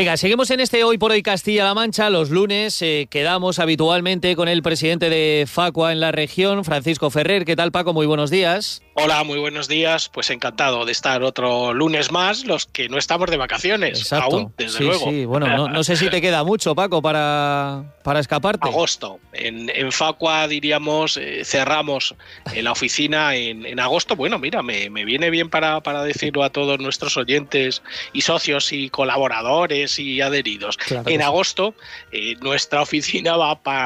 Venga, seguimos en este Hoy por Hoy Castilla-La Mancha. Los lunes quedamos habitualmente con el presidente de Facua en la región, Francisco Ferrer. ¿Qué tal, Paco? Muy buenos días. Hola, muy buenos días. Pues encantado de estar otro lunes más, los que no estamos de vacaciones. Exacto. Aún, desde luego. Sí, bueno, no sé si te queda mucho, Paco, para escaparte. Agosto. En Facua, diríamos, cerramos la oficina en agosto. Bueno, mira, me viene bien para decirlo a todos nuestros oyentes y socios y colaboradores y adheridos. Claro en sí. agosto, nuestra oficina va para